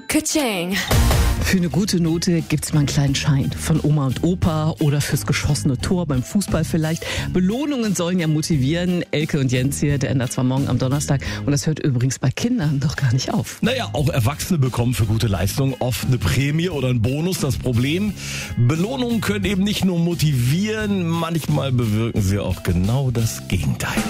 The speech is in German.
Ka-ching. Für eine gute Note gibt's mal einen kleinen Schein von Oma und Opa oder fürs geschossene Tor beim Fußball vielleicht. Belohnungen sollen ja motivieren. Elke und Jens hier, der ändert zwar morgen am Donnerstag und das hört übrigens bei Kindern doch gar nicht auf. Naja, auch Erwachsene bekommen für gute Leistung oft eine Prämie oder einen Bonus. Das Problem, Belohnungen können eben nicht nur motivieren, manchmal bewirken sie auch genau das Gegenteil.